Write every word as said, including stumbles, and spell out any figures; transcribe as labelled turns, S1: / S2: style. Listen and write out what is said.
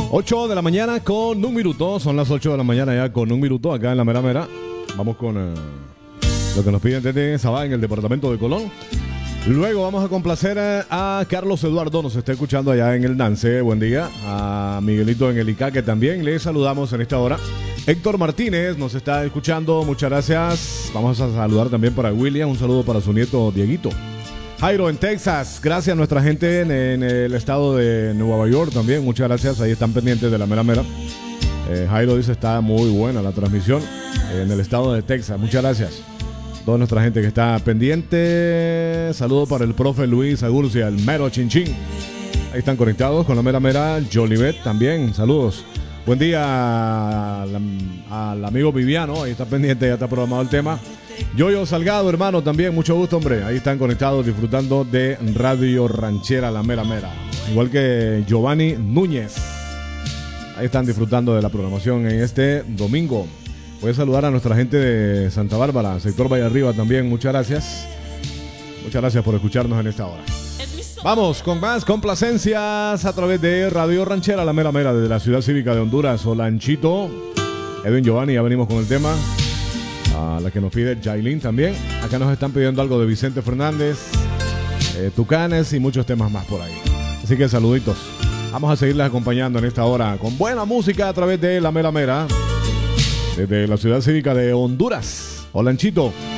S1: ocho de la mañana con un minuto. Son las ocho de la mañana ya con un minuto acá en la mera mera. Vamos con uh, lo que nos piden desde Sabá en el departamento de Colón. Luego vamos a complacer a Carlos Eduardo, nos está escuchando allá en el Nance, buen día. A Miguelito en el Icaque también, le saludamos en esta hora. Héctor Martínez nos está escuchando, muchas gracias. Vamos a saludar también para William, un saludo para su nieto Dieguito. Jairo en Texas, gracias a nuestra gente en, en el estado de Nueva York también, muchas gracias, ahí están pendientes de la mera mera. Eh, Jairo dice está muy buena la transmisión en el estado de Texas, muchas gracias. Toda nuestra gente que está pendiente. Saludo para el profe Luis Agurcia, el mero chinchín. Ahí están conectados con la mera mera. Jolivet también, saludos. Buen día al, al amigo Viviano, ahí está pendiente, ya está programado el tema. Yoyo Salgado, hermano, también, mucho gusto, hombre. Ahí están conectados disfrutando de Radio Ranchera, la mera mera. Igual que Giovanni Núñez. Ahí están disfrutando de la programación en este domingo. Voy a saludar a nuestra gente de Santa Bárbara, sector Valle Arriba también, muchas gracias. Muchas gracias por escucharnos en esta hora. Vamos con más complacencias a través de Radio Ranchera, la mera mera, desde la Ciudad Cívica de Honduras, Olanchito. Edwin Giovanni, ya venimos con el tema. A la que nos pide Jailin también. Acá nos están pidiendo algo de Vicente Fernández, eh, Tucanes y muchos temas más por ahí. Así que saluditos. Vamos a seguirles acompañando en esta hora con buena música a través de la mera mera. Desde la Ciudad Cívica de Honduras, Olanchito.